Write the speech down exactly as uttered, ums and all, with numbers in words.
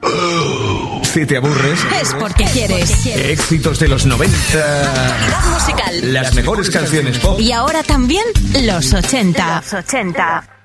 Si te aburres, es porque quieres. Éxitos de los noventa. Calidad musical. Las mejores canciones pop. Y ahora también los ochenta. Los ochenta.